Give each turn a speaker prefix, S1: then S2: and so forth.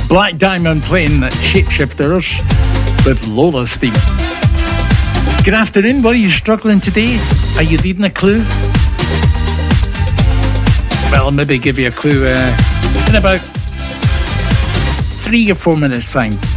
S1: Black Diamond playing Shapeshifters with Lola's theme. Good afternoon. What are you struggling today? Are you needing a clue? Well, I'll maybe give you a clue in about 3 or 4 minutes' time.